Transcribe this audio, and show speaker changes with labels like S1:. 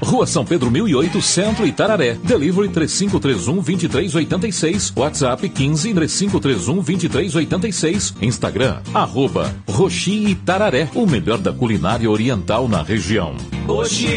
S1: Rua São Pedro 1008, Centro, Itararé. Delivery 3531-2386. WhatsApp 15-3531-2386. Instagram, @Roxi Itararé. O melhor da culinária oriental na região.